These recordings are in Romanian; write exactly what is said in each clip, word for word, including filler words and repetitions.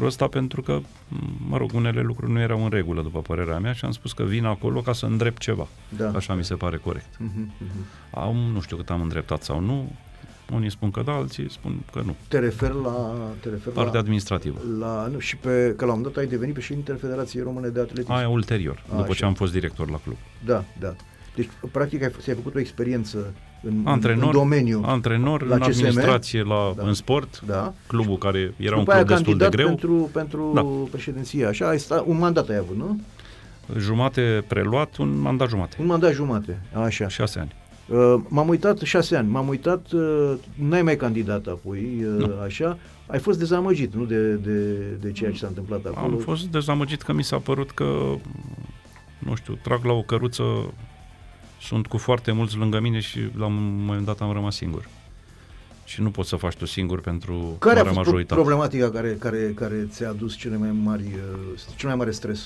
lucrul ăsta pentru că, mă rog, unele lucruri nu erau în regulă, după părerea mea, și am spus că vin acolo ca să îndrept ceva. Da. Așa mi se pare corect. Uh-huh, uh-huh. Am, nu știu cât am îndreptat sau nu, unii spun că da, alții spun că nu. Te referi la... Te referi Partea la, administrativă. La, nu, și pe, că la un dat ai devenit președintele Federației Române de Atletism. Aia ulterior, A, după așa. ce am fost director la club. Da, da. Deci, practic, ai, ți-ai făcut o experiență în, antrenor, în domeniu. Antrenor, la în C S M, administrație, la, da. în sport, da. clubul care era un club club destul de greu. pentru, pentru da. președinție. Așa, ai sta, un mandat ai avut, nu? Jumate preluat, un mandat jumate. Un mandat jumate, așa. Șase ani. Uh, m-am uitat, șase ani, m-am uitat, uh, n-ai mai candidat apoi, uh, așa, ai fost dezamăgit, nu, de, de, de ceea ce s-a întâmplat acolo? Am fost dezamăgit că mi s-a părut că, nu știu, trag la o căruță, sunt cu foarte mulți lângă mine și la un moment dat am rămas singur. Și nu poți să faci tu singur pentru care marea a fost majoritate. Problematica care, care, care ți-a adus cele mai mari, uh, cel mai mare stres?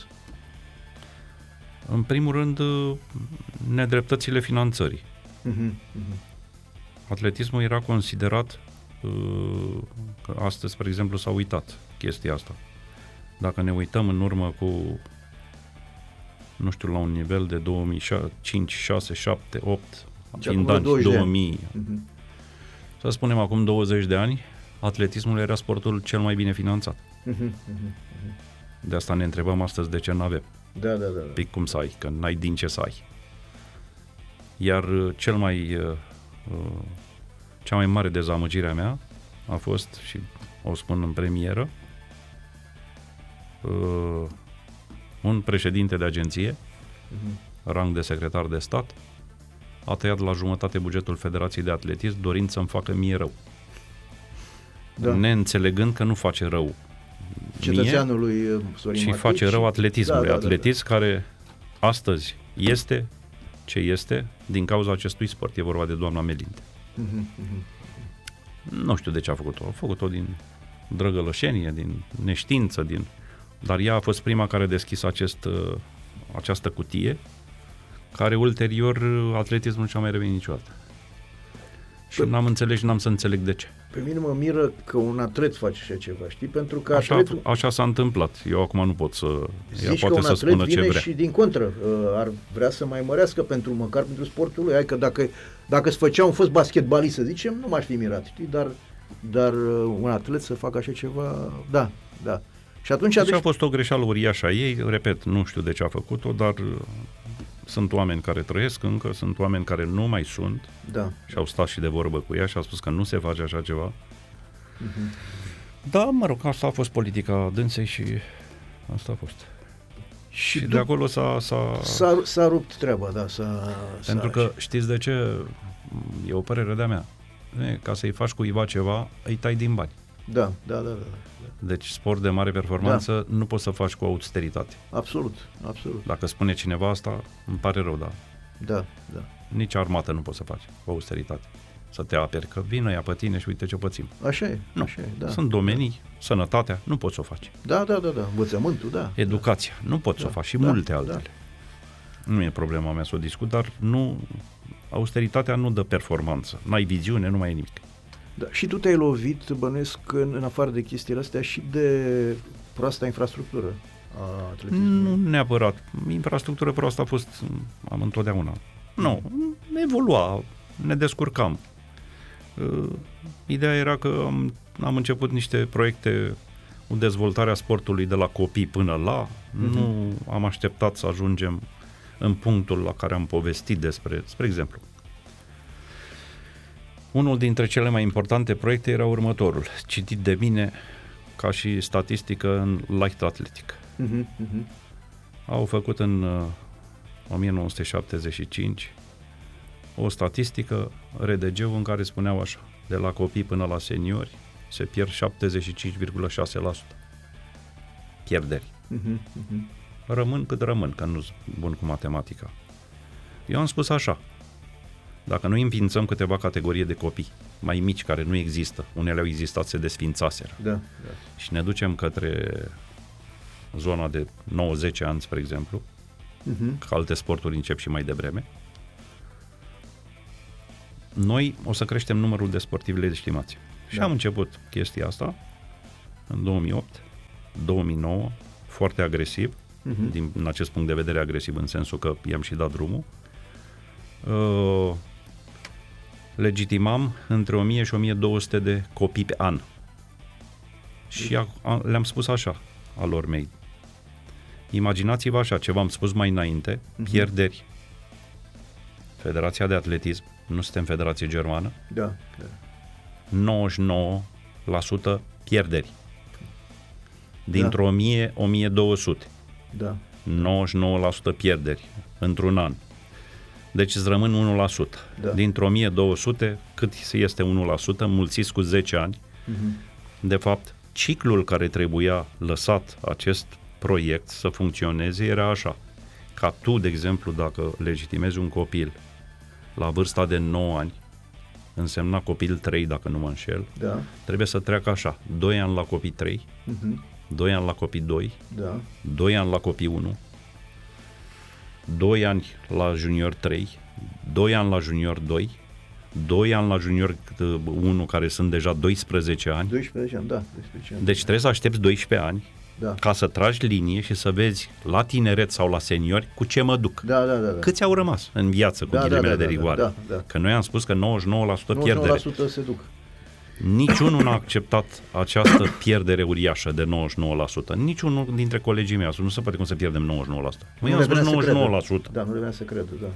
În primul rând, nedreptățile finanțării. Uh-huh, uh-huh. Atletismul era considerat, uh, că astăzi, spre exemplu, s-a uitat chestia asta. Dacă ne uităm în urmă cu, nu știu, la un nivel de două mii cinci, șase, șapte, opt, fiind ani, două mii, uh-huh. Să spunem acum douăzeci de ani, atletismul era sportul cel mai bine finanțat. Uh-huh, uh-huh. De asta ne întrebăm astăzi de ce n-avem. Da, da, da, da. Pic cum să ai, că n-ai din ce să ai. Iar cel mai uh, cea mai mare dezamăgire a mea a fost, și o spun în premieră, uh, un președinte de agenție, uh-huh. rang de secretar de stat, a tăiat la jumătate bugetul Federației de Atletism dorind să-mi facă mie rău. Da. Neînțelegând că nu face rău cetățeanului Sorin și Matici, face rău atletismului. Da, da, da, atletism da. care astăzi este ce este din cauza acestui sport. E vorba de doamna Melinte. Uh-huh, uh-huh. Nu știu de ce a făcut-o. A făcut-o din drăgălășenie, din neștiință, din... dar ea a fost prima care a deschis acest, această cutie, care ulterior atletismul nu și-a mai revenit niciodată. Și n-am înțeles și n-am să înțeleg de ce. Pe mine mă miră că un atlet face așa ceva, știi? Pentru că așa, atletul... așa s-a întâmplat. Eu acum nu pot să... Ea Zici poate că un să atlet spună vine ce vrea. și din contră ar vrea să mai mărească pentru, măcar pentru sportul lui. Hai că dacă, dacă îți făcea un fost basketbalist, să zicem, nu m-aș fi mirat, știi? Dar, dar un atlet să facă așa ceva, da, da. Și atunci... Deci deci... a fost o greșeală uriașă a ei, repet, nu știu de ce a făcut-o, dar sunt oameni care trăiesc încă, sunt oameni care nu mai sunt, da. Și au stat și de vorbă cu ea și au spus că nu se face așa ceva. Uh-huh. Da, mă rog, asta a fost politica dânsei și asta a fost. Și, și de acolo s-a... S-a... S-a, s-a rupt treaba, da. S-a, Pentru s-a... că știți de ce? E o părere de-a mea. E, ca să-i faci cuiva ceva, îi tai din bani. Da, da, da, da. Deci sport de mare performanță da. Nu poți să faci cu austeritate. Absolut, absolut. Dacă spune cineva asta, îmi pare rău, da. Da, da. Nici armată nu poți să faci cu austeritate. Să te aperi, că vină ea pe tine și uite ce pățim. Așa e, nu. așa e, da. Sunt domenii, da. Sănătatea, nu poți să o faci. Da, da, da, da. Învățământul, da. Educația, nu poți da. să o faci și da. multe altele. Da. Nu e problema mea să o discut, dar nu, austeritatea nu dă performanță. N-ai viziune, nu mai e nimic. Da, și tu te-ai lovit, bănesc, în, în afară de chestiile astea, și de proasta infrastructură a atletismului. Nu neapărat. Infrastructură proastă a fost, am întotdeauna. Nu, evolua, ne descurcam. Uh, ideea era că am, am început niște proiecte cu dezvoltarea sportului de la copii până la, uh-huh. Nu am așteptat să ajungem în punctul la care am povestit despre, spre exemplu. Unul dintre cele mai importante proiecte era următorul, citit de mine ca și statistică în light athletic. Uh-huh, uh-huh. Au făcut în uh, nouăsprezece șaptezeci și cinci o statistică, R D G-ul, în care spuneau așa: de la copii până la seniori se pierd șaptezeci și cinci virgulă șase la sută pierderi. Uh-huh, uh-huh. Rămân cât rămân, că nu sunt bun cu matematica. Eu am spus așa: dacă noi înființăm câteva categorii de copii mai mici care nu există, unele au existat, se desfințaseră, da, da. și ne ducem către zona de nouă zece ani, spre exemplu, uh-huh. că alte sporturi încep și mai devreme, noi o să creștem numărul de sportivi legitimați. Da. Și am început chestia asta în două mii opt, două mii nouă, foarte agresiv, Uh-huh. din în acest punct de vedere agresiv, în sensul că i-am și dat drumul. Uh, legitimam între o mie și o mie două sute de copii pe an. Și a, a, le-am spus așa, alor mei. Imaginați-vă așa, ce v-am spus mai înainte, uh-huh. pierderi. Federația de Atletism, nu suntem Federație Germană, Da, da. nouăzeci și nouă la sută pierderi. Dintr-o o mie, o mie două sute. Da. nouăzeci și nouă la sută pierderi într-un an. Deci îți rămân unu la sută. Da. Dintr-o o mie două sute, cât este unu la sută, mulțiți cu zece ani. Uh-huh. De fapt, ciclul care trebuia lăsat acest proiect să funcționeze era așa. Ca tu, de exemplu, dacă legitimezi un copil la vârsta de nouă ani, însemna copil trei, dacă nu mă înșel, Da. trebuie să treacă așa, doi ani la copii trei, Uh-huh. doi ani la copii doi, Da. doi ani la copii unu, doi ani la junior trei, doi ani la junior doi, doi ani la junior unu, care sunt deja doisprezece ani. doisprezece ani, da. doisprezece ani. Deci trebuie să aștepți doisprezece ani Da. ca să tragi linie și să vezi la tineret sau la seniori cu ce mă duc. Da, da, da, da. Câți au rămas în viață, cu Da, da, ghilimele da, de da, rigoare? da, da. Că noi am spus că nouăzeci și nouă la sută nouăzeci și nouă la pierdere. sută se duc. Niciunul n-a acceptat această pierdere uriașă de nouăzeci și nouă la sută. Niciunul dintre colegii mei a spus, nu se poate cum să pierdem nouăzeci și nouă la sută. Măi, am le spus venea să nouăzeci și nouă la credă. sută. Da, nu le venea să credă, da.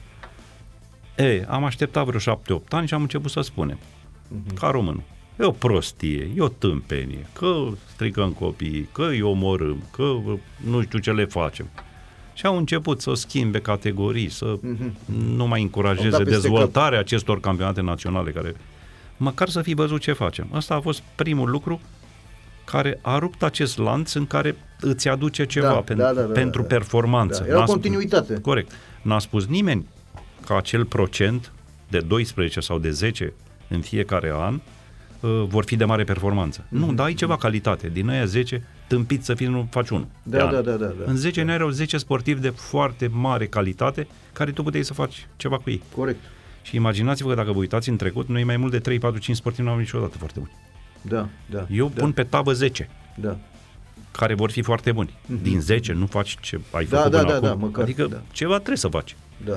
Ei, am așteptat vreo șapte opt ani și am început să spunem, Uh-huh. ca românul, e o prostie, e o tâmpenie, că stricăm copiii, că îi omorâm, că nu știu ce le facem. Și au început să schimbe categorii, să Uh-huh. nu mai Au încurajeze dat peste dezvoltarea acestor campionate naționale, care măcar să fi văzut ce facem. Asta a fost primul lucru care a rupt acest lanț în care îți aduce ceva Da, pen, da, da, da, pentru da. performanță. Da, era N-a spus- continuitate. Corect. N-a spus nimeni că acel procent de doisprezece sau de zece în fiecare an uh, vor fi de mare performanță. Mm-hmm. Nu, dar ai ceva calitate. Din aia zece, tâmpit să fii, nu faci unul. pe Da, an. da, da, da, da. În zece ani erau zece sportivi de foarte mare calitate care tu puteai să faci ceva cu ei. Corect. Și imaginați-vă că dacă vă uitați în trecut, noi mai mult de trei, patru, cinci sportivi nu am niciodată foarte buni. Da, da. Eu da, pun pe tavă zece Da. care vor fi foarte buni. Mhm. Din zece nu faci ce ai Da, făcut da, până da, acum. da, măcar, adică da. ceva trebuie să faci. Da.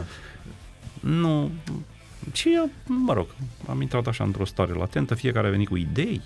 Nu, și eu, mă rog, am intrat așa într-o stare latentă, fiecare a venit cu idei,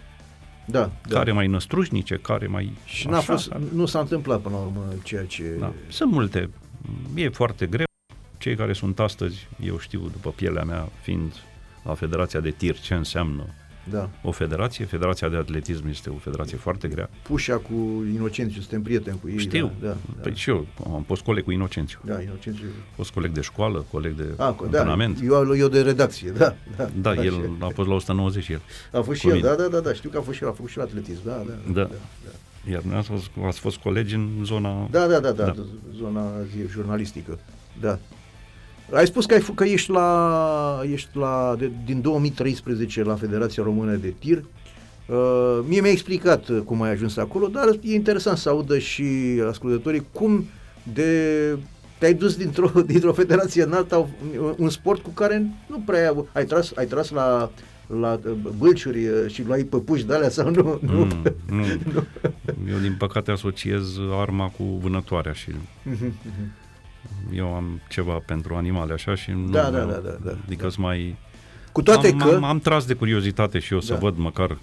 Da, da. care mai năstrușnice, care mai Și n-a așa, fost, nu s-a întâmplat până la urmă ceea ce... da. Sunt multe, e foarte greu. Cei care sunt astăzi, eu știu după pielea mea, fiind la Federația de Tir, ce înseamnă Da. o federație. Federația de Atletism este o federație foarte grea. Pușa cu Inocențiu, suntem prieteni cu ei. Știu, Da, da, păi da. și eu am fost coleg cu Inocențiu. Da, Inocențiu. Am fost coleg de școală, coleg de Ah, da, antrenament. eu, eu de redacție, da. Da, Da, așa. el a fost la o sută nouăzeci el. A fost și cu el, mine. da, da, da, da, știu că a fost și el, a făcut și el atletism, da, da. Da. Da, Iar dumneavoastră ați fost, ați fost colegi în zona... da, da, da, da, Da. da. Zona zi, jurnalistică, da. Ai spus că, ai, f- că ești la, ești la de, din două mii treisprezece la Federația Română de Tir. Uh, mie mi-ai explicat uh, cum ai ajuns acolo, dar e interesant să audă și ascultătorii cum de te-ai dus dintr-o, dintr-o federație în alta, un, un sport cu care nu prea ai tras, ai tras la, la uh, bâlciuri uh, și luai păpuși de alea sau nu? nu? Mm, nu. Eu, din păcate, asociez arma cu vânătoarea și Mhm, mhm. eu am ceva pentru animale, așa, și nu... Da, da, da, da, da, Adică da. sunt mai... Cu toate am, că am, am tras de curiozitate și eu să Da. văd măcar...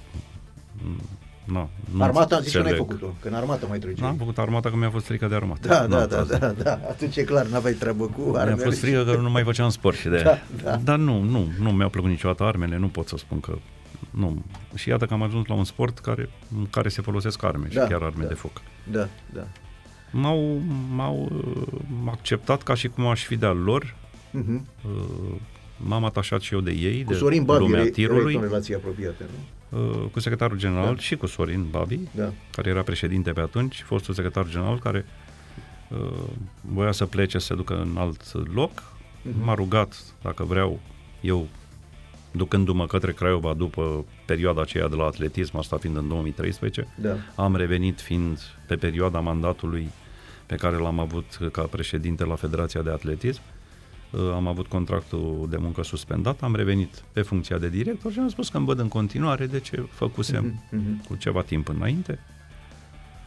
Na, nu armata, zici că n-ai înțeleg. făcut-o, că în armată mai trăgeai. N-am făcut armata că mi-a fost frică de armată. Da, N-am da, da, tras. da, da, atunci e clar, n-aveai treabă cu Mi-a armele. fost frică că nu mai făceam sport și de Da, da. Dar nu, nu, nu mi-au plăcut niciodată armele, nu pot să spun că... Nu. Și iată că am ajuns la un sport care, în care se folosesc arme, Da, și chiar arme da. de foc. Da, da. M-au, m-au uh, acceptat ca și cum aș fi de-al lor. Uh-huh. Uh, M-am atașat și eu de ei, Cu de Sorin Babi lumea erai tirului, în relații apropiate, nu? uh, cu secretarul general Da. și cu Sorin Babi, Da. care era președinte pe atunci, fostul secretar general, care uh, voia să plece, să se ducă în alt loc. Mhm. M-a rugat dacă vreau eu, ducându-mă către Craiova după perioada aceea de la atletism, asta fiind în două mii treisprezece, Da. am revenit fiind pe perioada mandatului pe care l-am avut ca președinte la Federația de Atletism. Uh, Am avut contractul de muncă suspendat, am revenit pe funcția de director și am spus că îmi văd în continuare de ce făcusem Mhm, mhm. cu ceva timp înainte.